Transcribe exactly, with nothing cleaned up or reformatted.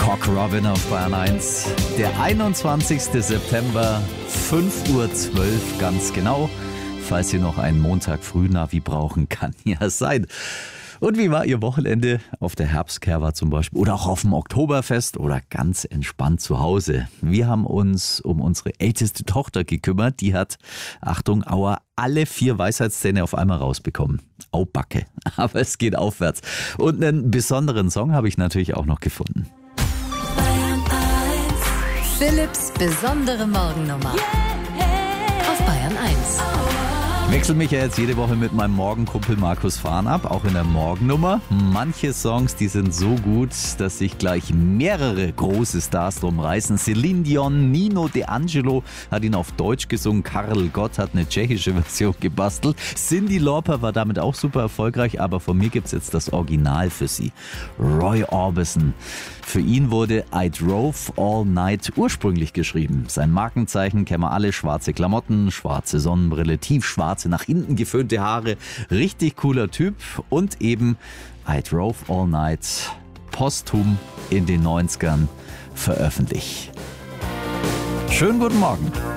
Cock Robin auf Bayern eins. Der einundzwanzigster September, fünf Uhr zwölf ganz genau. Falls ihr noch einen Montag Frühnavi brauchen, kann ja sein. Und wie war Ihr Wochenende auf der Herbstkerwa zum Beispiel oder auch auf dem Oktoberfest oder ganz entspannt zu Hause? Wir haben uns um unsere älteste Tochter gekümmert. Die hat, Achtung, Aua, alle vier Weisheitszähne auf einmal rausbekommen. Au Backe, aber es geht aufwärts. Und einen besonderen Song habe ich natürlich auch noch gefunden. Philipps besondere Morgennummer auf Bayern eins. Ich wechsle mich ja jetzt jede Woche mit meinem Morgenkumpel Markus Fahn ab, auch in der Morgennummer. Manche Songs, die sind so gut, dass sich gleich mehrere große Stars drum reißen. Celine Dion, Nino D'Angelo hat ihn auf Deutsch gesungen. Karel Gott hat eine tschechische Version gebastelt. Cyndi Lauper war damit auch super erfolgreich, aber von mir gibt's jetzt das Original für Sie. Roy Orbison. Für ihn wurde I Drove All Night ursprünglich geschrieben. Sein Markenzeichen kennen wir alle: schwarze Klamotten, schwarze Sonnenbrille, tiefschwarze, nach hinten geföhnte Haare. Richtig cooler Typ. Und eben I Drove All Night, posthum in den neunzigern veröffentlicht. Schönen guten Morgen.